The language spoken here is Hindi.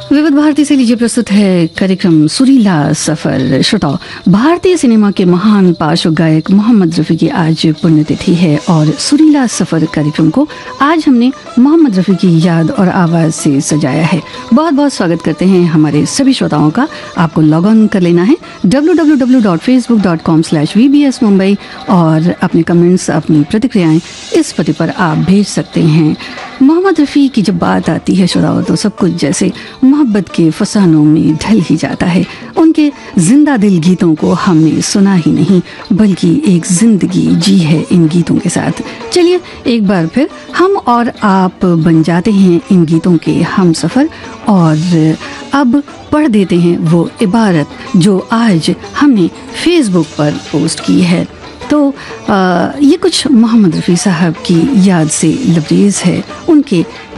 विविध भारती से लीजिए प्रस्तुत है कार्यक्रम सुरीला सफर। श्रोताओ, भारतीय सिनेमा के महान पार्श्व गायक मोहम्मद रफ़ी की आज पुण्यतिथि है और सुरीला सफर कार्यक्रम को आज हमने मोहम्मद रफ़ी की याद और आवाज़ से सजाया है। बहुत बहुत स्वागत करते हैं हमारे सभी श्रोताओं का। आपको लॉग ऑन कर लेना है www.facebook.com/VBS Mumbai और अपने कमेंट्स, अपनी प्रतिक्रियाएं इस पते पर आप भेज सकते हैं। मोहम्मद रफ़ी की जब बात आती है श्रोताओं, तो सब कुछ जैसे मोहब्बत के फसानों में ढल ही जाता है। उनके जिंदा दिल गीतों को हमने सुना ही नहीं बल्कि एक जिंदगी जी है इन गीतों के साथ। चलिए एक बार फिर हम और आप बन जाते हैं इन गीतों के हम सफ़र और अब पढ़ देते हैं वो इबारत जो आज हमने फेसबुक पर पोस्ट की है। तो ये कुछ मोहम्मद रफ़ी साहब की याद से लबरेज़ है। उनके